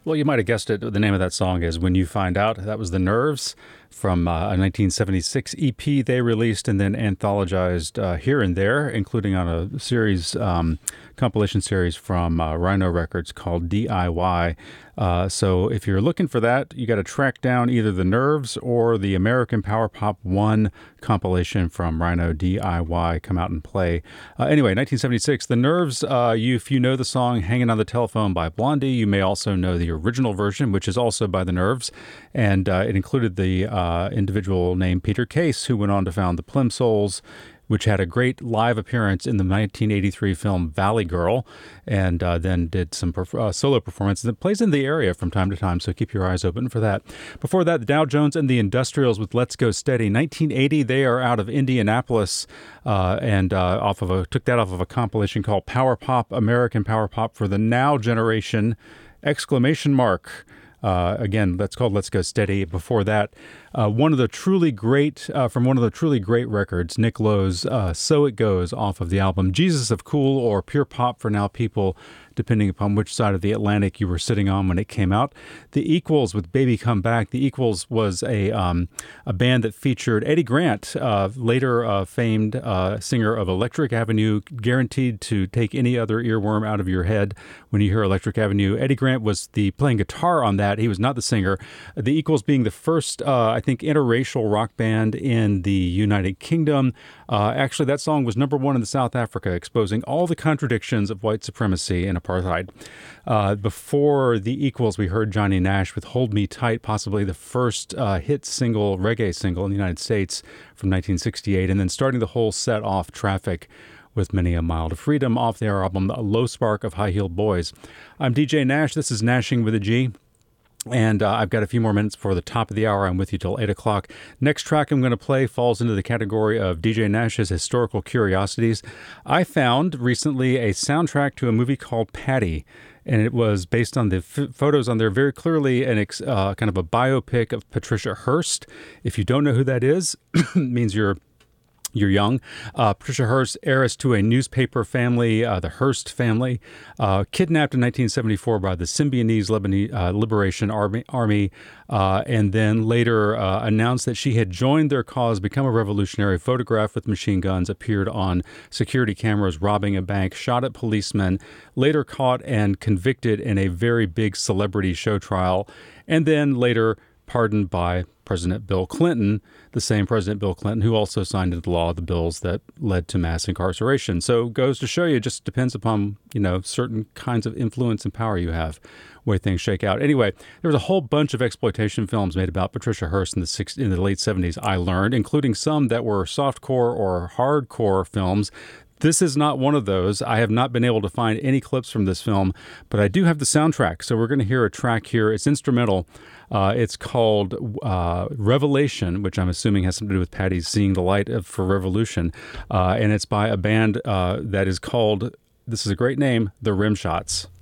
Well, you might have guessed it. The name of that song is When You Find Out. That was The Nerves from a 1976 EP they released and then anthologized here and there, including on a series, compilation series from Rhino Records called DIY. So if you're looking for that, you got to track down either The Nerves or the American Power Pop 1 compilation from Rhino DIY, Come Out and Play. Anyway, 1976, The Nerves, if you know the song Hanging on the Telephone by Blondie, you may also know the original version, which is also by The Nerves, and it included the individual named Peter Case, who went on to found the Plimsouls, which had a great live appearance in the 1983 film Valley Girl, and then did some solo performances. It plays in the area from time to time, so keep your eyes open for that. Before that, the Dow Jones and the Industrials with Let's Go Steady. 1980, they are out of Indianapolis, and took that off of a compilation called Power Pop, American Power Pop for the Now Generation! Exclamation mark. Again, that's called Let's Go Steady. Before that, from one of the truly great records, Nick Lowe's So It Goes off of the album Jesus of Cool, or Pure Pop for Now People, depending upon which side of the Atlantic you were sitting on when it came out. The Equals with Baby Come Back. The Equals was a band that featured Eddie Grant, later famed singer of Electric Avenue, guaranteed to take any other earworm out of your head when you hear Electric Avenue. Eddie Grant was playing guitar on that. He was not the singer. The Equals being the first, I think, interracial rock band in the United Kingdom. Actually, that song was #1 in South Africa, exposing all the contradictions of white supremacy and apartheid. Before the Equals, we heard Johnny Nash with Hold Me Tight, possibly the first reggae single in the United States from 1968, and then starting the whole set off Traffic with Many a Mile to Freedom off their album Low Spark of High Heeled Boys. I'm DJ Nash. This is Nashing with a G. And I've got a few more minutes before the top of the hour. I'm with you till 8 o'clock. Next track I'm going to play falls into the category of DJ Nash's historical curiosities. I found recently a soundtrack to a movie called Patty, and it was based on the photos on there very clearly, and kind of a biopic of Patricia Hearst. If you don't know who that is, it means you're young. Patricia Hearst, heiress to a newspaper family, the Hearst family, kidnapped in 1974 by the Symbionese Liberation Army, and then later announced that she had joined their cause, become a revolutionary, photographed with machine guns, appeared on security cameras robbing a bank, shot at policemen, later caught and convicted in a very big celebrity show trial, and then later pardoned by President Bill Clinton, the same President Bill Clinton who also signed into law the bills that led to mass incarceration. So it goes to show you, it just depends upon, certain kinds of influence and power you have, way things shake out. Anyway, there was a whole bunch of exploitation films made about Patricia Hearst in the late 70s, I learned, including some that were softcore or hardcore films. This is not one of those. I have not been able to find any clips from this film, but I do have the soundtrack. So we're going to hear a track here. It's instrumental. It's called Revelation, which I'm assuming has something to do with Patty's Seeing the Light for Revolution. And it's by a band that is called, this is a great name, The Rimshots.